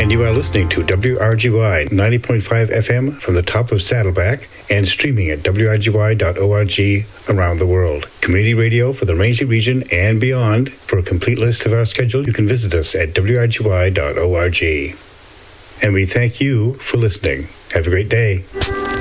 And you are listening to WRGY 90.5 FM from the top of Saddleback and streaming at wrgy.org around the world. Community radio for the Rangeley region and beyond. For a complete list of our schedule, you can visit us at wrgy.org. And we thank you for listening. Have a great day.